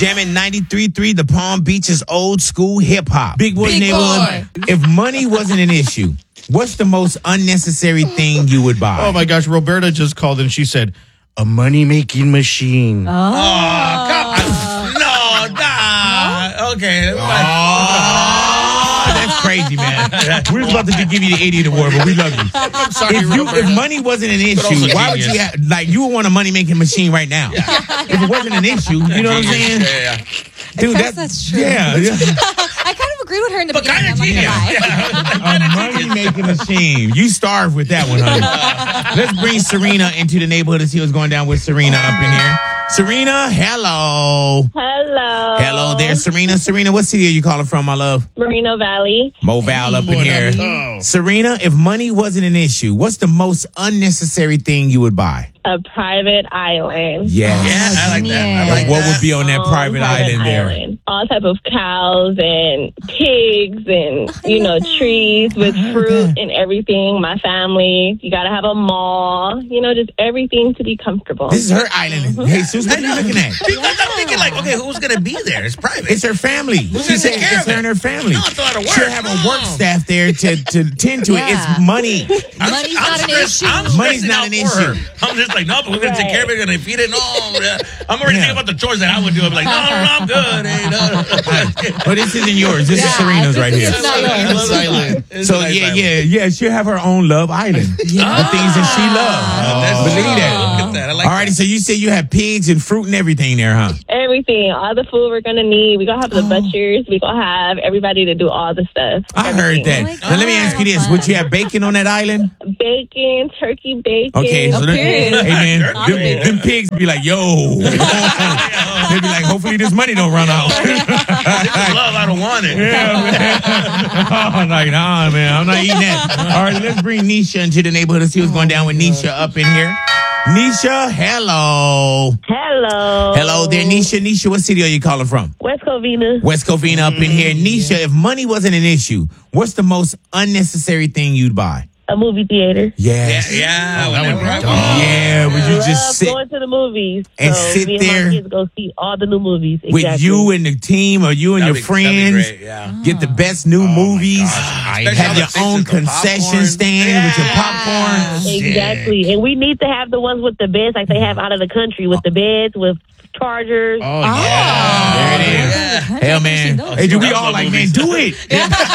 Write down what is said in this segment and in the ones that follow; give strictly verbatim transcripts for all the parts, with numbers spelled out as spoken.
Jamming ninety-three point three, the Palm Beaches old school hip hop. Big Boy Big Neighborhood. Boy. If money wasn't an issue, what's the most unnecessary thing you would buy? Oh my gosh, Roberta just called and she said, a money-making machine. Oh, come on. No, nah. Okay. Oh, that's crazy, man. We're just about to give you the idiot award, but we love you. I'm sorry, If, you, Roberta. if money wasn't an issue, also why would you genius. have, like, you would want a money-making machine right now. If it wasn't an issue, you know what I'm saying? Yeah, yeah. Dude, guess that's true. Yeah, yeah. I kind of agreed with her in the But beginning. kind of I'm not gonna genius. lie. A money-making machine. You starved with that one, honey. Let's bring Serena into the neighborhood and see what's going down with Serena up in here. Serena, hello. Hello. Hello there, Serena. Serena, what city are you calling from, my love? Moreno Valley. Moval up in What here. up, though? Serena, if money wasn't an issue, what's the most unnecessary thing you would buy? A private island. Yes. Yeah, I like that. I Yeah. like What that. would be on that Um, private, island there? island. All type of cows and pigs and, you know, trees with fruit and everything. My family. You got to have a mall. You know, just everything to be comfortable. This is her island. Hey, Sus, what are you looking at? Because I'm thinking like, okay, who's gonna be there? It's private. It's her family. Who's She gonna said take care it's of her it? and her family. No, it's a lot of work. She'll have a work No. staff there to, to tend to it. Yeah. It's money. I'm, Money's I'm not an stressed- issue. I'm Money's stressing not out an for her. issue. I'm just like, no, but we're gonna take Right. care of it. We're gonna feed it. No, yeah. I'm already Yeah. thinking about the chores that I would do. I'm like, no, no, no, I'm good. Hey, no, no. But this isn't yours. This is Yeah, Serena's this right is here. not yours. This island. It's So a nice yeah, island. yeah, yeah. She'll have her own love island. The things that she loves. That's- Believe that. Look at that. I like All righty, so you say you have pigs and fruit and everything there, huh? Everything. All the food we're going to need. We're going to have the butchers. We're going to have everybody to do all the stuff. I heard that. Oh my Now let me ask you this: God. would you have bacon on that island? Bacon, turkey bacon. Okay, so them, period. hey man, Okay. them, them pigs be like, yo, they be like, hopefully this money don't run out. This is love. I don't want it. Yeah, man. I'm like, nah, man, I'm not eating that. All right, let's bring Nisha into the neighborhood and see what's going down with Nisha up in here. Nisha, hello. Hello. Hello there, Nisha. Nisha, what city are you calling from? West Covina. West Covina up in here. Nisha, if money wasn't an issue, what's the most unnecessary thing you'd buy? A movie theater. Yeah, Yes. yeah. Oh, that whenever would be I dumb. want. Yeah, would you Love just sit going to the movies. and so sit me there and my kids go see all the new movies. with Exactly. you and the team or you and That'd your be- that'd be friends? great, yeah. Get the best new movies. Especially Have all your the own fixes, the concession popcorn. stand with your Yeah. popcorn. Exactly. And we need to have the ones with the beds like they have out of the country with the beds, with chargers. Oh, yeah. There it is. Yeah. Hell, man. Hey, do we Those all are like, man, movies. do it.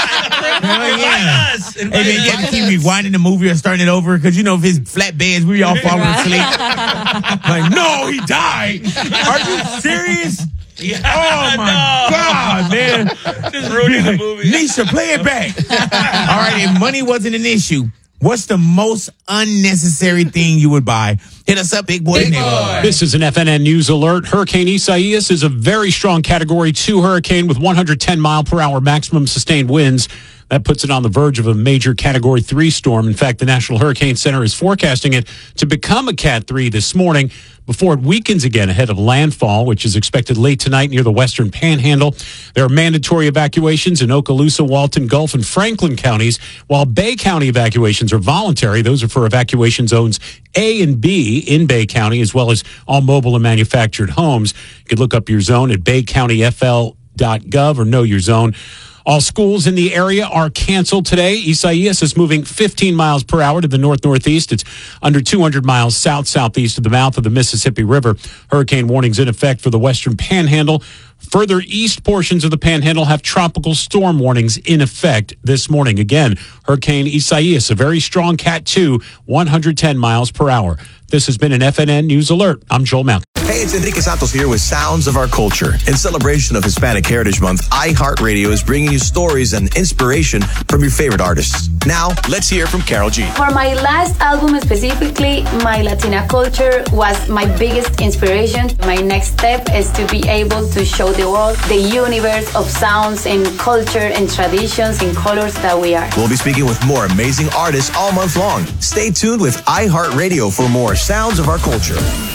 Hell, yeah. Yes. Hey, man, you have to keep rewinding the movie or starting it over because, you know, if it's flat beds, we all falling asleep. Like, no, he died. Are you serious? Yeah, Oh, my no. God, man. Just ruining the movie. Nisha, play it back. All right, if money wasn't an issue, what's the most unnecessary thing you would buy? Hit us up, Big Boy Neighborhood. This is an F N N News alert. Hurricane Isaias is a very strong Category two hurricane with one hundred ten mile per hour maximum sustained winds. That puts it on the verge of a major Category three storm. In fact, the National Hurricane Center is forecasting it to become a Cat three this morning before it weakens again ahead of landfall, which is expected late tonight near the western panhandle. There are mandatory evacuations in Okaloosa, Walton, Gulf, and Franklin counties, while Bay County evacuations are voluntary. Those are for evacuation zones A and B in Bay County, as well as all mobile and manufactured homes. You can look up your zone at bay county f l dot gov or know your zone. All schools in the area are canceled today. Isaias is moving fifteen miles per hour to the north-northeast. It's under two hundred miles south-southeast of the mouth of the Mississippi River. Hurricane warnings in effect for the western panhandle. Further east portions of the panhandle have tropical storm warnings in effect this morning. Again, Hurricane Isaias, a very strong Cat two, one hundred ten miles per hour. This has been an F N N News Alert. I'm Joel Malcolm. Hey, it's Enrique Santos here with Sounds of Our Culture. In celebration of Hispanic Heritage Month, iHeartRadio is bringing you stories and inspiration from your favorite artists. Now, let's hear from Carol G. For my last album specifically, my Latina culture was my biggest inspiration. My next step is to be able to show the world the universe of sounds and culture and traditions and colors that we are. We'll be speaking with more amazing artists all month long. Stay tuned with iHeartRadio for more Sounds of Our Culture.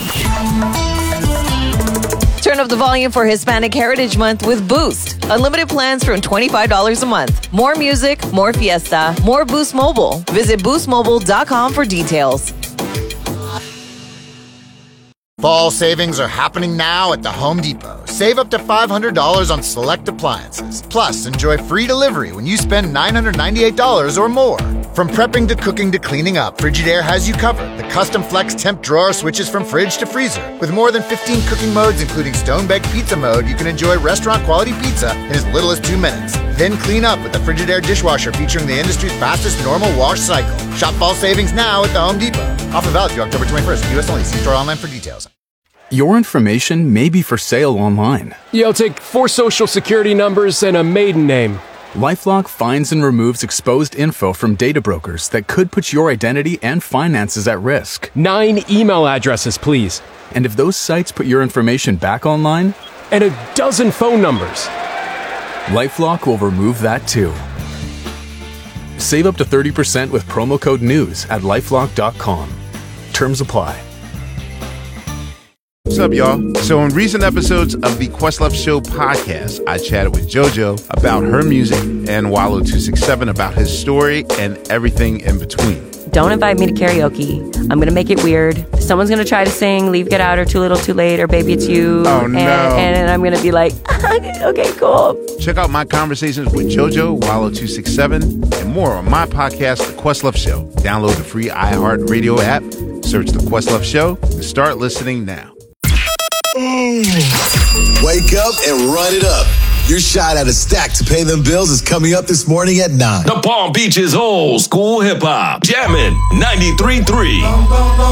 Turn up the volume for Hispanic Heritage Month with Boost. Unlimited plans from twenty-five dollars a month. More music, more fiesta, more Boost Mobile. Visit boost mobile dot com for details. Fall savings are happening now at the Home Depot. Save up to five hundred dollars on select appliances. Plus, enjoy free delivery when you spend nine hundred ninety-eight dollars or more. From prepping to cooking to cleaning up, Frigidaire has you covered. The custom flex temp drawer switches from fridge to freezer. With more than fifteen cooking modes, including stone-baked pizza mode, you can enjoy restaurant-quality pizza in as little as two minutes. Then clean up with the Frigidaire dishwasher featuring the industry's fastest normal wash cycle. Shop fall savings now at the Home Depot. Offer valid through October twenty-first. U S only. See store online for details. Your information may be for sale online. Yeah, I'll take four social security numbers and a maiden name. LifeLock finds and removes exposed info from data brokers that could put your identity and finances at risk. Nine email addresses, please. And if those sites put your information back online? And a dozen phone numbers. LifeLock will remove that too. Save up to thirty percent with promo code NEWS at lifelock dot com. Terms apply. What's up, y'all? So in recent episodes of the Questlove Show podcast, I chatted with JoJo about her music and Wallow two sixty-seven about his story and everything in between. Don't invite me to karaoke. I'm going to make it weird. Someone's going to try to sing Leave, Get Out, or Too Little, Too Late, or Baby, It's You. Oh, no. And, and I'm going to be like, okay, cool. Check out my conversations with JoJo, Wallow two sixty-seven, and more on my podcast, The Questlove Show. Download the free iHeartRadio app, search The Questlove Show, and start listening now. Wake up and run it up. Your shot at a stack to pay them bills is coming up this morning at nine. The Palm Beaches old school hip hop. Jammin' ninety-three point three.